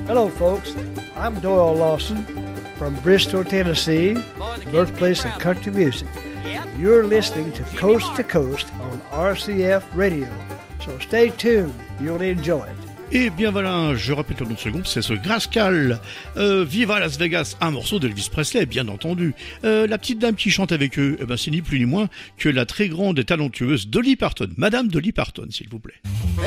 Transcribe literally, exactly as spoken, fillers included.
Hello, folks. I'm Doyle Lawson from Bristol, Tennessee, birthplace of country music. You're listening to Coast to Coast on R C F Radio, so stay tuned. You'll enjoy it. Et bien voilà, je rappelle le nom de ce groupe, c'est ce Grascal. Euh, Viva Las Vegas, un morceau d'Elvis Presley, bien entendu. Euh, la petite dame qui chante avec eux, eh ben, c'est ni plus ni moins que la très grande et talentueuse Dolly Parton. Madame Dolly Parton, s'il vous plaît.